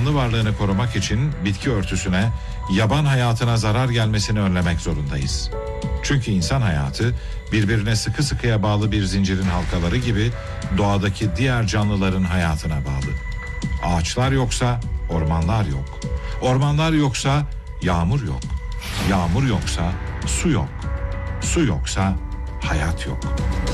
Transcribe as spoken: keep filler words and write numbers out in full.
canlı varlığını korumak için bitki örtüsüne, yaban hayatına zarar gelmesini önlemek zorundayız. Çünkü insan hayatı birbirine sıkı sıkıya bağlı bir zincirin halkaları gibi doğadaki diğer canlıların hayatına bağlı. Ağaçlar yoksa ormanlar yok. Ormanlar yoksa yağmur yok. Yağmur yoksa su yok. Su yoksa hayat yok.